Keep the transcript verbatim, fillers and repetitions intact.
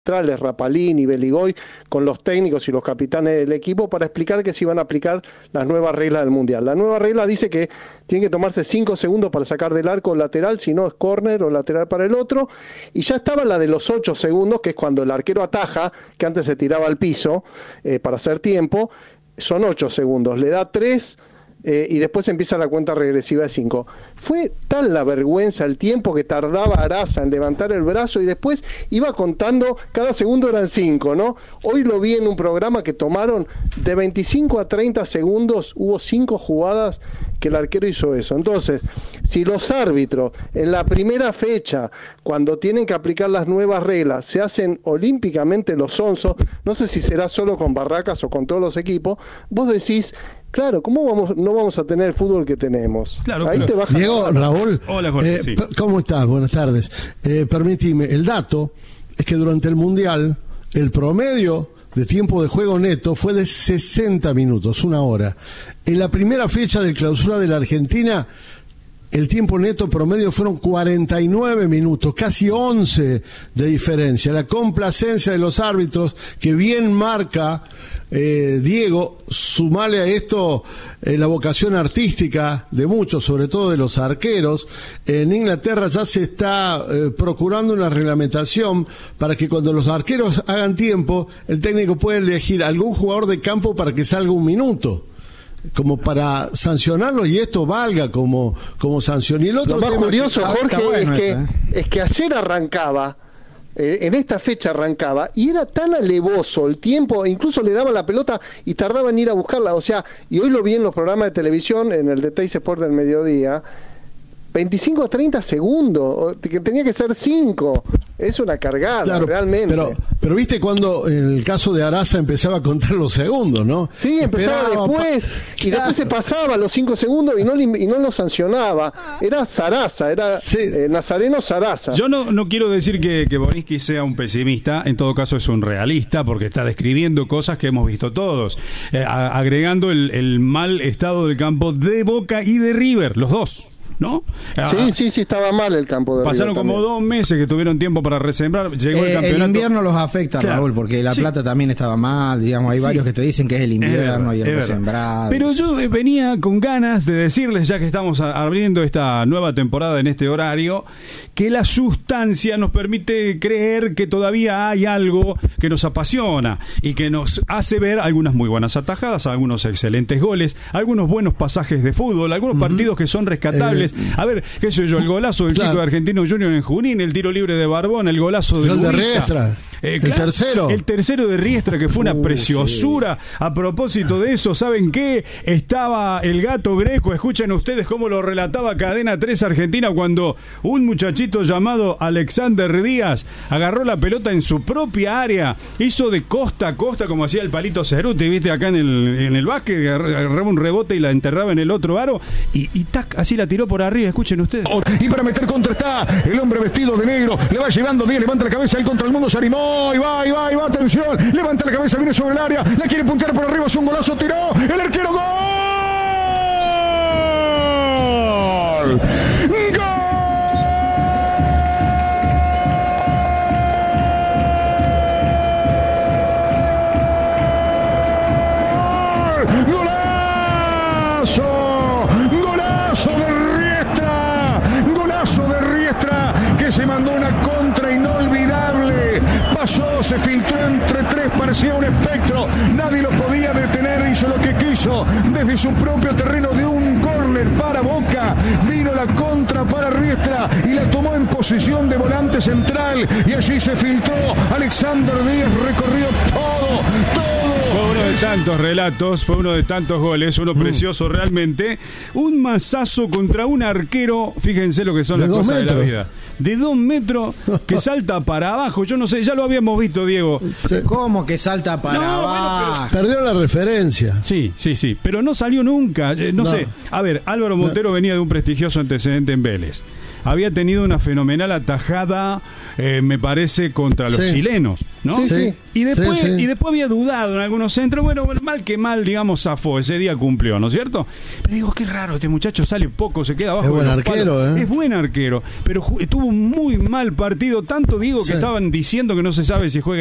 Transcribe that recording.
Rapalini, Beligoy, con los técnicos y los capitanes del equipo para explicar que se iban a aplicar las nuevas reglas del Mundial. La nueva regla dice que tiene que tomarse cinco segundos para sacar del arco lateral, si no es córner o lateral para el otro, y ya estaba la de los ocho segundos, que es cuando el arquero ataja, que antes se tiraba al piso eh, para hacer tiempo, son ocho segundos, le da tres Eh, y después empieza la cuenta regresiva de cinco. Fue tal la vergüenza, el tiempo que tardaba Araza en levantar el brazo y después iba contando, cada segundo eran cinco, ¿no? Hoy lo vi en un programa que tomaron de veinticinco a treinta segundos, hubo cinco jugadas que el arquero hizo eso. Entonces, si los árbitros en la primera fecha, cuando tienen que aplicar las nuevas reglas, se hacen olímpicamente los onzos, no sé si será solo con Barracas o con todos los equipos, vos decís, claro, ¿cómo vamos, no vamos a tener el fútbol que tenemos? Claro, ahí claro. te baja. Diego, Raúl. Hola, Jorge. Eh, sí. ¿Cómo estás? Buenas tardes. Eh, permitime, el dato es que durante el Mundial, el promedio de tiempo de juego neto fue de sesenta minutos, una hora. En la primera fecha de clausura de la Argentina, el tiempo neto promedio fueron cuarenta y nueve minutos, casi once de diferencia. La complacencia de los árbitros, que bien marca eh, Diego, sumale a esto eh, la vocación artística de muchos, sobre todo de los arqueros. En Inglaterra ya se está eh, procurando una reglamentación para que cuando los arqueros hagan tiempo, el técnico pueda elegir algún jugador de campo para que salga un minuto, como para sancionarlo y esto valga como, como sanción. Y el otro Lo más tema curioso, que... Jorge, está bueno es, que, eso, ¿eh? es que ayer arrancaba, eh, en esta fecha arrancaba, y era tan alevoso el tiempo, incluso le daban la pelota y tardaban en ir a buscarla. O sea, y hoy lo vi en los programas de televisión, en el de Teis Sport del mediodía, veinticinco a treinta segundos, que tenía que ser cinco. Es una cargada, claro, realmente. Pero, pero viste cuando en el caso de Araza empezaba a contar los segundos, ¿no? Sí, empezaba Esperaba, después, pa... y después se pasaba los cinco segundos y no, y no lo sancionaba. Era Sarasa, era Sí. eh, Nazareno Sarasa. Yo no, no quiero decir que, que Boriski sea un pesimista, en todo caso es un realista, porque está describiendo cosas que hemos visto todos, eh, a, agregando el, el mal estado del campo de Boca y de River, los dos, ¿no? Sí, Ah, sí, sí, estaba mal el campo de pasaron River como también. dos meses que tuvieron tiempo para resembrar, llegó el Eh, campeonato. el invierno los afecta, Claro. Raúl, porque La Sí. Plata también estaba mal, digamos, hay Sí. varios que te dicen que es el invierno Es y el verdad, es resembrado. Pero yo eh, venía con ganas de decirles, ya que estamos a- abriendo esta nueva temporada en este horario, que la sustancia nos permite creer que todavía hay algo que nos apasiona y que nos hace ver algunas muy buenas atajadas, algunos excelentes goles, algunos buenos pasajes de fútbol, algunos uh-huh. partidos que son rescatables. Eh, a ver, qué sé yo, el golazo del claro. chico de Argentino Junior en Junín, el tiro libre de Barbón, el golazo de El de Luisa. Riestra. Eh, El claro, tercero. El tercero de Riestra, que fue una Uh, preciosura. A propósito de eso, ¿saben qué? Estaba el Gato Greco, escuchen ustedes cómo lo relataba Cadena tres Argentina cuando un muchachito llamado Alexander Díaz agarró la pelota en su propia área, hizo de costa a costa como hacía el Palito Cerruti, viste, acá en el, en el básquet, agarraba un rebote y la enterraba en el otro aro y, y tac, así la tiró por arriba, escuchen ustedes. Y para meter contra está el hombre vestido de negro, le va llevando Díaz, levanta la cabeza, él contra el mundo se animó, y va, y va, y va, atención, levanta la cabeza, viene sobre el área, la quiere puntear por arriba, es un golazo, tiró, el arquero, gol, gol. Se mandó una contra inolvidable, pasó, se filtró entre tres, parecía un espectro, nadie lo podía detener, hizo lo que quiso, desde su propio terreno de un córner para Boca, vino la contra para Riestra y la tomó en posición de volante central y allí se filtró, Alexander Díaz recorrió todo, todo. Fue uno de tantos relatos, fue uno de tantos goles, uno precioso realmente, un mazazo contra un arquero, fíjense lo que son De las dos cosas metros. de la vida. De dos metros que salta para abajo, yo no sé, ya lo habíamos visto, Diego. Se- ¿Cómo que salta para No, bueno, abajo? Perdió la referencia. Sí, sí, sí, pero no salió nunca, eh, no, No. sé. A ver, Álvaro Montero venía de un prestigioso antecedente en Vélez. había tenido una fenomenal atajada, eh, me parece, contra los Sí. chilenos, ¿no? Sí, sí. Y después, Sí, sí. y después había dudado en algunos centros. Bueno, mal que mal, digamos, zafó. Ese día cumplió, ¿no es cierto? Pero digo, qué raro, este muchacho sale poco, se queda abajo. Es buen de los arquero, palos. ¿eh? Es buen arquero, pero ju- tuvo un muy mal partido. Tanto digo que Sí. estaban diciendo que no se sabe si juega